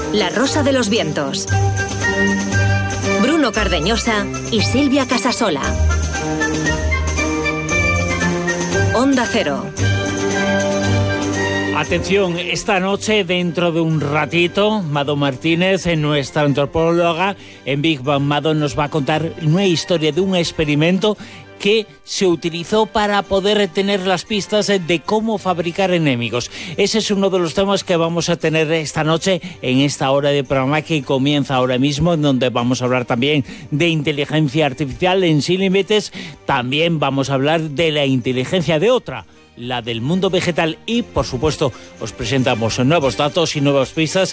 La Rosa de los Vientos. Bruno Cardeñosa y Silvia Casasola. Onda Cero. Atención, esta noche, dentro de un ratito, Mado Martínez, nuestra antropóloga en Big Bang Mado, nos va a contar una historia de un experimento que se utilizó para poder tener las pistas de cómo fabricar enemigos. Ese es uno de los temas que vamos a tener esta noche en esta hora de programa que comienza ahora mismo, en donde vamos a hablar también de inteligencia artificial en Sin Límites. También vamos a hablar de la inteligencia de otra, la del mundo vegetal, y por supuesto os presentamos nuevos datos y nuevas pistas